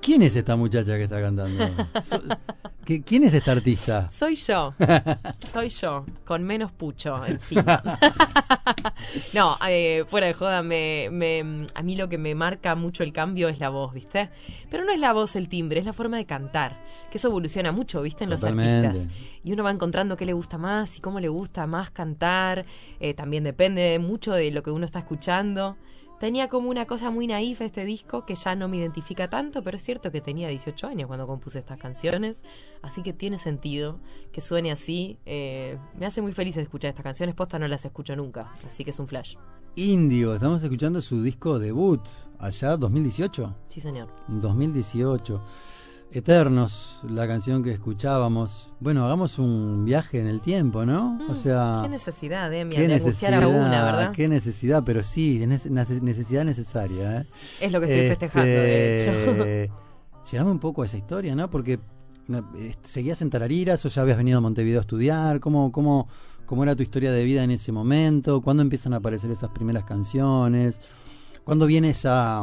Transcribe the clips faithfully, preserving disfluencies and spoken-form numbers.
¿Quién es esta muchacha que está cantando? So- ¿qué- ¿Quién es esta artista? Soy yo, soy yo, con menos pucho encima. No, eh, fuera de joda, me, me, a mí lo que me marca mucho el cambio es la voz, ¿viste? Pero no es la voz el timbre, es la forma de cantar, que eso evoluciona mucho, ¿viste? En Totalmente. los artistas. Y uno va encontrando qué le gusta más y cómo le gusta más cantar, eh, también depende mucho de lo que uno está escuchando. Tenía como una cosa muy naif este disco que ya no me identifica tanto, pero es cierto que tenía dieciocho años cuando compuse estas canciones, así que tiene sentido que suene así. Eh, me hace muy feliz escuchar estas canciones, posta no las escucho nunca, así que es un flash. Índigo, estamos escuchando su disco debut, allá dos mil dieciocho. Sí, señor. dos mil dieciocho. Eternos, la canción que escuchábamos. Bueno, hagamos un viaje en el tiempo, ¿no? Mm, o sea, qué necesidad, Demi, qué de angustiar a una, ¿verdad? qué necesidad, pero sí, es nece- nece- necesidad necesaria, ¿eh? Es lo que estoy festejando, de hecho. Este, llegame un poco a esa historia, ¿no? Porque no, eh, seguías en Tarariras o ya habías venido a Montevideo a estudiar. ¿Cómo, cómo, cómo era tu historia de vida en ese momento? ¿Cuándo empiezan a aparecer esas primeras canciones? ¿Cuándo viene esa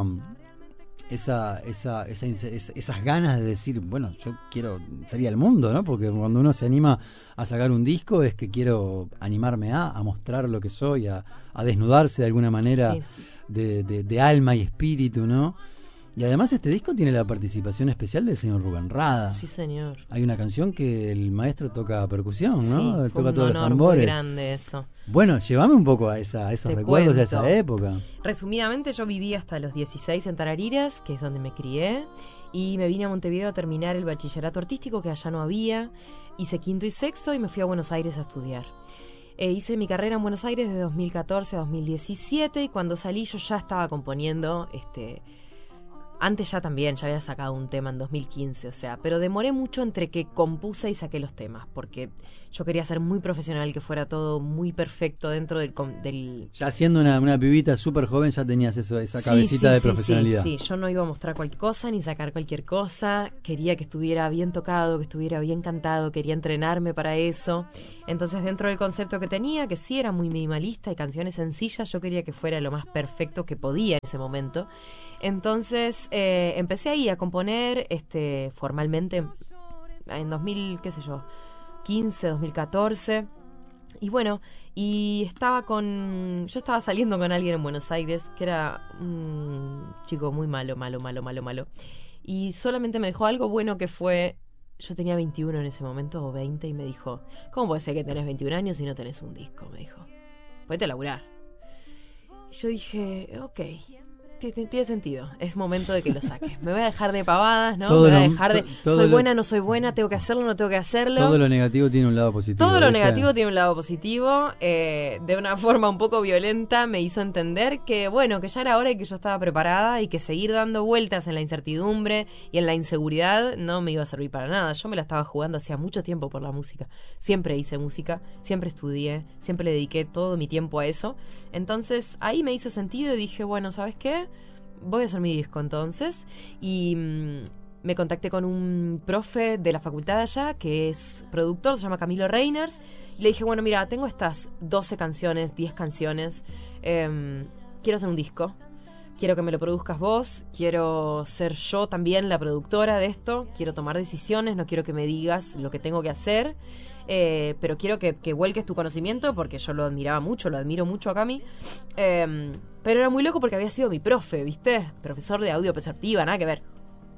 esa, esa, esa, esa esas ganas de decir, bueno, yo quiero salir al mundo, ¿no? Porque cuando uno se anima a sacar un disco es que quiero animarme a, a mostrar lo que soy, a, a desnudarse de alguna manera, Sí. de, de, de alma y espíritu, ¿no? Y además este disco tiene la participación especial del señor Rubén Rada. Sí, señor. Hay una canción que el maestro toca percusión, ¿no? Sí, fue Toca un todos los honor tambores. muy grande eso. Bueno, llévame un poco a, esa, a esos Te recuerdos de cuento. esa época. Resumidamente, yo viví hasta los dieciséis en Tarariras, que es donde me crié, y me vine a Montevideo a terminar el bachillerato artístico, que allá no había. Hice quinto y sexto y me fui a Buenos Aires a estudiar. Eh, hice mi carrera en Buenos Aires de dos mil catorce a dos mil diecisiete, y cuando salí yo ya estaba componiendo, este... Antes ya también, ya había sacado un tema en dos mil quince, o sea, pero demoré mucho entre que compuse y saqué los temas, porque yo quería ser muy profesional, que fuera todo muy perfecto dentro del... com- del... Ya siendo una, una pibita súper joven ya tenías eso, esa Sí, cabecita sí, de sí, profesionalidad. Sí, sí, yo no iba a mostrar cualquier cosa ni sacar cualquier cosa. Quería que estuviera bien tocado, que estuviera bien cantado, quería entrenarme para eso. Entonces, dentro del concepto que tenía, que sí era muy minimalista y canciones sencillas, yo quería que fuera lo más perfecto que podía en ese momento. Entonces, eh, empecé ahí a componer este formalmente en dos mil, qué sé yo, quince, dos mil catorce. Y bueno, y estaba con... Yo estaba saliendo con alguien en Buenos Aires que era un chico muy malo, malo, malo, malo, malo. Y solamente me dejó algo bueno que fue... Yo tenía veintiuno en ese momento, o veinte, y me dijo, ¿cómo puede ser que tenés veintiún años y no tenés un disco? Me dijo, ponete a laburar. Y yo dije, ok, tiene, tiene sentido, es momento de que lo saques. Me voy a dejar de pavadas, ¿no? Todo me voy a lo- dejar de... to- todo soy lo- buena, no soy buena, tengo que hacerlo, no tengo que hacerlo. Todo lo negativo tiene un lado positivo. Todo lo ¿viste? negativo tiene un lado positivo. Eh, de una forma un poco violenta me hizo entender que, bueno, que ya era hora y que yo estaba preparada y que seguir dando vueltas en la incertidumbre y en la inseguridad no me iba a servir para nada. Yo me la estaba jugando hacía mucho tiempo por la música. Siempre hice música, siempre estudié, siempre le dediqué todo mi tiempo a eso. Entonces ahí me hizo sentido y dije, bueno, ¿sabes qué? Voy a hacer mi disco entonces. Y... Mmm, me contacté con un profe de la facultad de allá, que es productor, se llama Camilo Reiners, y le dije, bueno, mira, tengo estas doce canciones, diez canciones, eh, quiero hacer un disco, quiero que me lo produzcas vos, quiero ser yo también la productora de esto, quiero tomar decisiones, no quiero que me digas lo que tengo que hacer, eh, pero quiero que, que vuelques tu conocimiento, porque yo lo admiraba mucho, lo admiro mucho a Cami, eh, pero era muy loco porque había sido mi profe, ¿viste? Profesor de audio perceptiva, nada que ver.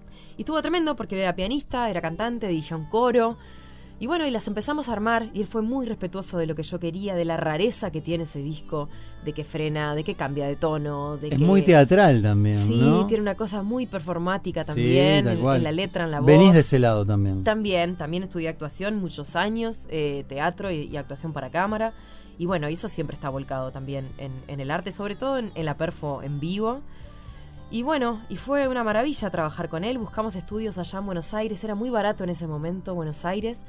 Y estuvo tremendo porque él era pianista, era cantante, dirigía un coro. Y bueno, y las empezamos a armar y él fue muy respetuoso de lo que yo quería, de la rareza que tiene ese disco, de que frena, de que cambia de tono. De Es que... muy teatral también, Sí, ¿no? tiene una cosa muy performática Sí, también, tal en, cual. en la letra, en la voz. Venís de ese lado también. También, también estudié actuación muchos años, eh, teatro y, y actuación para cámara. Y bueno, eso siempre está volcado también en, en el arte, sobre todo en, en la perfo en vivo. Y bueno, y fue una maravilla trabajar con él. Buscamos estudios allá en Buenos Aires. Era muy barato en ese momento Buenos Aires.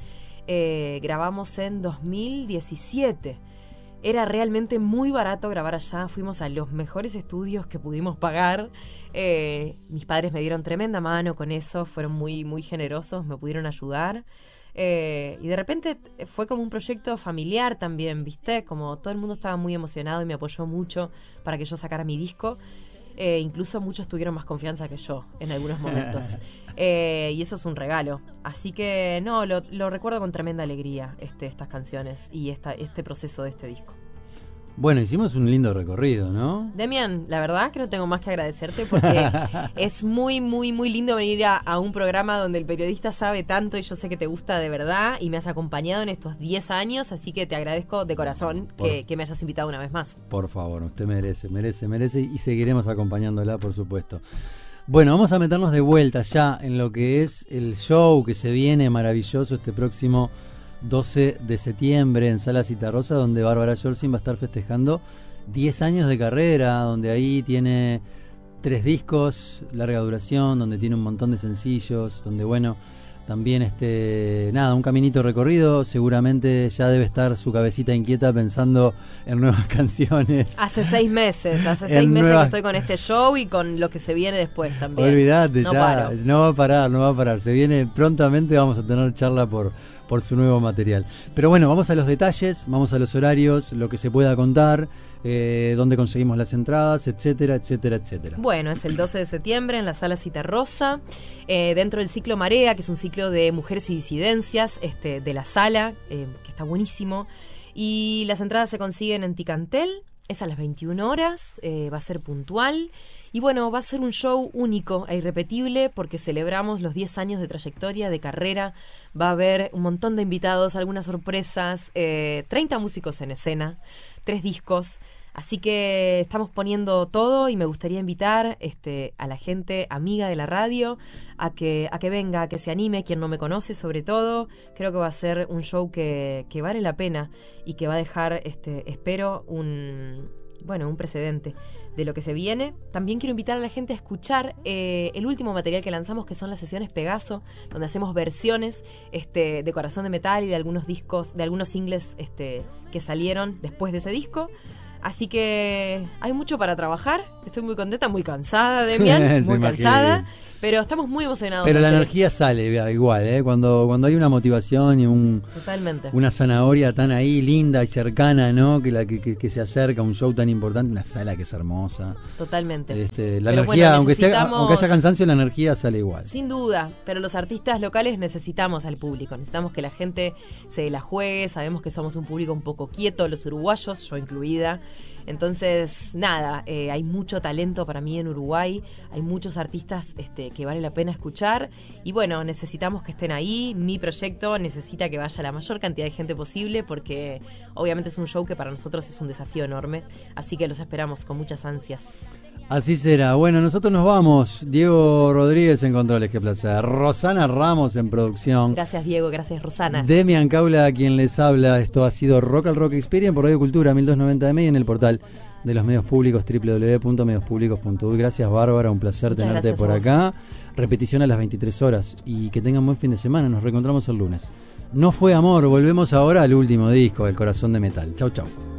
Eh, grabamos en dos mil diecisiete. Era realmente muy barato grabar allá. Fuimos a los mejores estudios que pudimos pagar. Eh, mis padres me dieron tremenda mano con eso. Fueron muy, muy generosos. Me pudieron ayudar. Eh, y de repente fue como un proyecto familiar también, ¿viste? Como todo el mundo estaba muy emocionado y me apoyó mucho para que yo sacara mi disco. Eh, incluso muchos tuvieron más confianza que yo en algunos momentos. eh, y eso es un regalo. Así que no, lo, lo recuerdo con tremenda alegría, este, estas canciones y esta, este proceso de este disco. Bueno, hicimos un lindo recorrido, ¿no? Demian, la verdad que no tengo más que agradecerte porque es muy, muy, muy lindo venir a, a un programa donde el periodista sabe tanto y yo sé que te gusta de verdad y me has acompañado en estos diez años, así que te agradezco de corazón que, que me hayas invitado una vez más. Por favor, usted merece, merece, merece y seguiremos acompañándola, por supuesto. Bueno, vamos a meternos de vuelta ya en lo que es el show que se viene maravilloso este próximo doce de septiembre en Sala Citarrosa, donde Bárbara Yorcin va a estar festejando diez años de carrera, donde ahí tiene tres discos, larga duración, donde tiene un montón de sencillos, donde bueno, también este nada, un caminito recorrido, seguramente ya debe estar su cabecita inquieta pensando en nuevas canciones. Hace seis meses, hace seis meses nuevas... que estoy con este show y con lo que se viene después también. Olvídate, no ya, paro. no va a parar, no va a parar, se viene prontamente, vamos a tener charla por por su nuevo material. Pero bueno, vamos a los detalles, vamos a los horarios, lo que se pueda contar, eh, dónde conseguimos las entradas, etcétera, etcétera, etcétera. Bueno, es el doce de septiembre en la Sala Citarrosa, eh, dentro del ciclo Marea, que es un ciclo de mujeres y disidencias, este, de la sala, eh, que está buenísimo. Y las entradas se consiguen en Ticantel, es a las veintiuna horas, eh, va a ser puntual. Y bueno, va a ser un show único e irrepetible porque celebramos los diez años de trayectoria, de carrera. Va a haber un montón de invitados, algunas sorpresas, eh, treinta músicos en escena, tres discos. Así que estamos poniendo todo y me gustaría invitar este, a la gente amiga de la radio a que, a que venga, a que se anime, quien no me conoce sobre todo. Creo que va a ser un show que, que vale la pena y que va a dejar, este, espero, un... bueno, un precedente de lo que se viene. También quiero invitar a la gente a escuchar eh, el último material que lanzamos, que son las sesiones Pegaso, donde hacemos versiones este, de Corazón de Metal y de algunos discos, de algunos singles este, que salieron después de ese disco. Así que hay mucho para trabajar. Estoy muy contenta, muy cansada, Demian, muy cansada, pero estamos muy emocionados. Pero la energía esto. sale igual, ¿eh? Cuando cuando hay una motivación y un Totalmente. una zanahoria tan ahí linda y cercana, ¿no? Que la que, que, que se acerca a un show tan importante, una sala que es hermosa. Totalmente. Este, la pero energía, bueno, aunque sea, necesitamos... aunque haya cansancio, la energía sale igual. Sin duda, pero los artistas locales necesitamos al público, necesitamos que la gente se la juegue, sabemos que somos un público un poco quieto, los uruguayos, yo incluida. Entonces, nada, eh, hay mucho talento para mí en Uruguay, hay muchos artistas este, que vale la pena escuchar y bueno, necesitamos que estén ahí. Mi proyecto necesita que vaya la mayor cantidad de gente posible porque obviamente es un show que para nosotros es un desafío enorme, así que los esperamos con muchas ansias. Así será. Bueno, nosotros nos vamos. Diego Rodríguez en controles, qué placer. Rosana Ramos en producción. Gracias, Diego, gracias, Rosana. Demian Caula, quien les habla. Esto ha sido Rock al Rock Experience por Radio Cultura mil doscientos noventa M y en el portal de los medios públicos doble u doble u doble u punto medios públicos punto u y. Gracias, Bárbara, un placer Muchas tenerte por acá. Repetición a las veintitrés horas y que tengan buen fin de semana. Nos reencontramos el lunes. No fue amor, volvemos ahora al último disco, El Corazón de Metal. Chau, chau.